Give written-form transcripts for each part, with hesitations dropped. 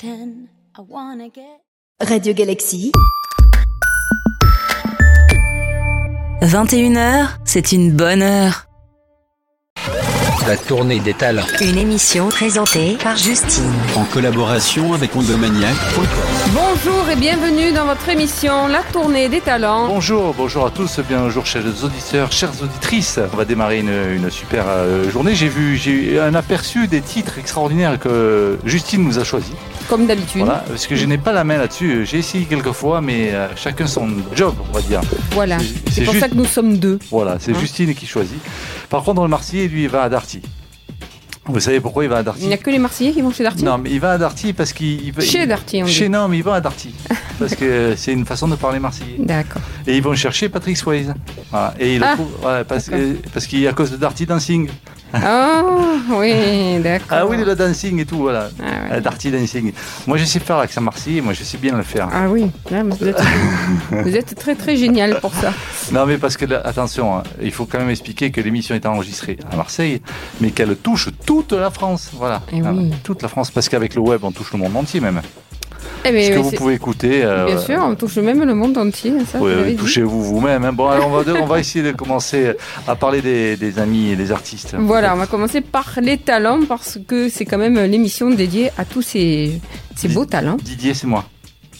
Radio Galaxy. 21h, c'est une bonne heure. La tournée des talents. Une émission présentée par Justine. En collaboration avec Ondomaniac.com. Bonjour et bienvenue dans votre émission La Tournée des Talents. Bonjour à tous, bonjour chers auditeurs, chères auditrices. On va démarrer une super journée. J'ai eu un aperçu des titres extraordinaires que Justine nous a choisis. Comme d'habitude. Voilà, parce que je n'ai pas la main là-dessus. J'ai essayé quelques fois, mais chacun son job, on va dire. Voilà, c'est pour ça que nous sommes deux. Voilà, c'est Justine qui choisit. Par contre, le Marseillais, lui, il va à Darty. Vous savez pourquoi il va à Darty? Il n'y a que les Marseillais qui vont chez Darty? Non, mais il va à Darty parce qu'il... Chez Darty, on dit. Non, mais il va à Darty. Parce que c'est une façon de parler marseillais. D'accord. Et ils vont chercher Patrick Swayze. Voilà. Et il le trouve, voilà, parce qu'il y a à cause de Darty Dancing. Oh, oui, d'accord. Ah oui, le dancing et tout, voilà. Ah, ouais. Darty Dancing. Moi, je sais faire l'accent marseillais, moi, je sais bien le faire. Ah oui, là, vous êtes très très génial pour ça. Non, mais parce que, attention, hein, il faut quand même expliquer que l'émission est enregistrée à Marseille, mais qu'elle touche toute la France. Voilà. Et oui. Toute la France, parce qu'avec le web, on touche le monde entier même. Eh bien, ce que vous pouvez écouter. Bien sûr, on touche même le monde entier. Ça, touchez-vous vous-même. Hein. Bon, alors on va essayer de commencer à parler des amis et des artistes. Voilà, on va commencer par les talents parce que c'est quand même l'émission dédiée à tous ces beaux talents. Didier, c'est moi.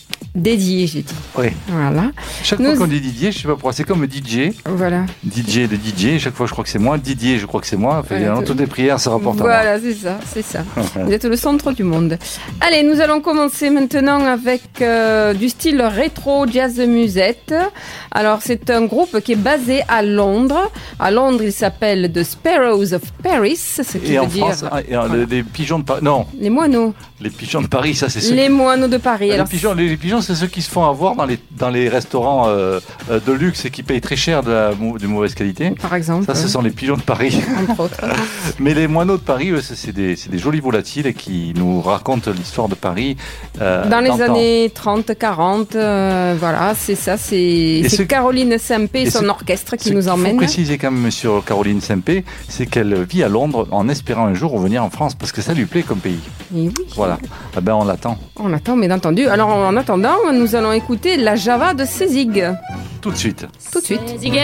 Dédié, j'ai dit. Oui. Voilà. Chaque fois qu'on dit Didier, je sais pas pourquoi, c'est comme DJ. Voilà. DJ de DJ, chaque fois je crois que c'est moi. Didier, je crois que c'est moi. Enfin, voilà, toutes les prières se rapportent à moi. Voilà, c'est ça. Vous êtes le centre du monde. Allez, nous allons commencer maintenant avec du style rétro jazz musette. Alors, c'est un groupe qui est basé à Londres. À Londres, il s'appelle The Sparrows of Paris, ce qui veut dire... France, les pigeons de Paris, non. Les moineaux. Les pigeons de Paris, ça c'est ceux... Les moineaux de Paris. Alors, les pigeons, c'est ceux qui se font avoir dans les restaurants de luxe et qui payent très cher de mauvaise qualité. Par exemple. Ça, ce sont les pigeons de Paris. Entre autres. Mais les moineaux de Paris, c'est des jolis volatiles qui nous racontent l'histoire de Paris. Dans les années 30, 40, voilà, c'est ça. C'est Caroline Sempé et son orchestre qui nous emmène. Il faut préciser quand même sur Caroline Sempé, c'est qu'elle vit à Londres en espérant un jour revenir en France parce que ça lui plaît comme pays. Et oui. Voilà. Eh ben, on l'attend. On l'attend, bien entendu. Alors, en attendant, nous allons écouter la Java de Sézig. Tout de suite. Tout de suite.